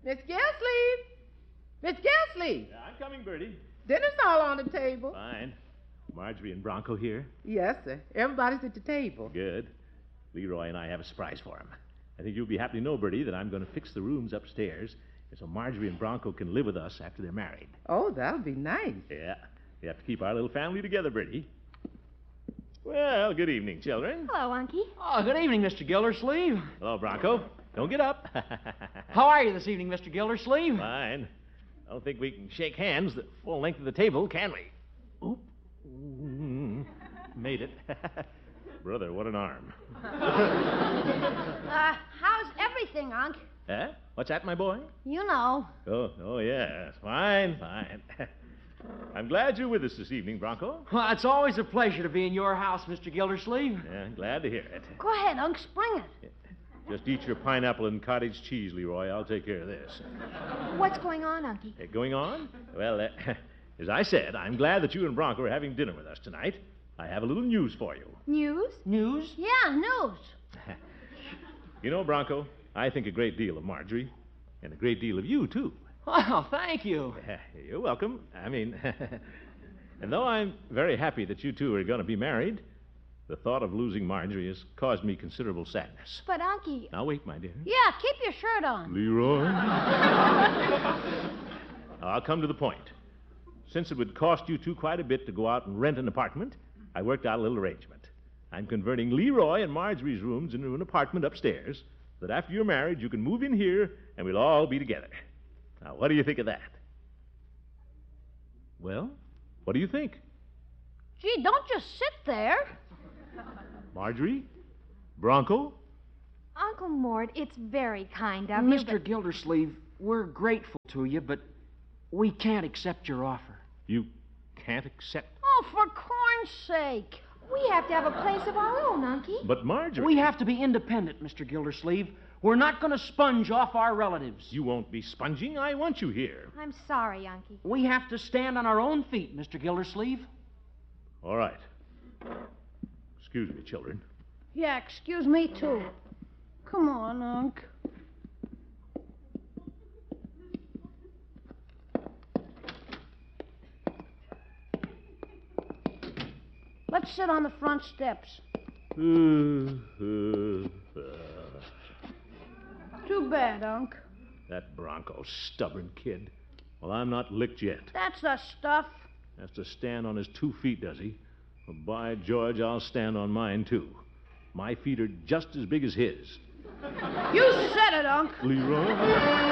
Miss Gilsleeve! Miss Gilsleeve! Yeah, I'm coming, Bertie. Dinner's all on the table. Fine. Marjorie and Bronco here? Yes, sir. Everybody's at the table. Good. Leroy and I have a surprise for him. I think you'll be happy to know, Bertie, that I'm going to fix the rooms upstairs so Marjorie and Bronco can live with us after they're married. Oh, that'll be nice. Yeah. We have to keep our little family together, Bertie. Well, good evening, children. Hello, Unky. Oh, good evening, Mr. Gildersleeve. Hello, Bronco. Don't get up. How are you this evening, Mr. Gildersleeve? Fine. I don't think we can shake hands the full length of the table, can we? Oop. Made it. Brother, what an arm. How's everything, Unc? Eh? What's that, my boy? You know. Oh, yes. Fine. I'm glad you're with us this evening, Bronco. Well, it's always a pleasure to be in your house, Mr. Gildersleeve. Yeah, glad to hear it. Go ahead, Unc, spring it. Just eat your pineapple and cottage cheese, Leroy. I'll take care of this. What's going on, Unky? Going on? Well, as I said, I'm glad that you and Bronco are having dinner with us tonight. I have a little news for you. News? News? Yeah, news. You know, Bronco, I think a great deal of Marjorie, and a great deal of you, too. Well, thank you. You're welcome. And though I'm very happy that you two are going to be married, the thought of losing Marjorie has caused me considerable sadness. But, Unky... Now, wait, my dear. Yeah, keep your shirt on. Leroy? I'll come to the point. Since it would cost you two quite a bit to go out and rent an apartment, I worked out a little arrangement. I'm converting Leroy and Marjorie's rooms into an apartment upstairs so that after you're married, you can move in here and we'll all be together. Now, what do you think of that? Well, what do you think? Gee, don't just sit there. Marjorie? Bronco? Uncle Mort, it's very kind of you, Mr. Gildersleeve, we're grateful to you, but we can't accept your offer. You can't accept... Oh, for corn's sake. We have to have a place of our own, Unky. But Marjorie... We have to be independent, Mr. Gildersleeve. We're not going to sponge off our relatives. You won't be sponging. I want you here. I'm sorry, Unky. We have to stand on our own feet, Mr. Gildersleeve. All right. Excuse me, children. Yeah, excuse me, too. Come on, Unc. Let's sit on the front steps. Too bad, Unc. That Bronco, stubborn kid. Well, I'm not licked yet. That's the stuff. Has to stand on his 2 feet, does he? Well, by George, I'll stand on mine, too. My feet are just as big as his. You said it, Unc. Leroy?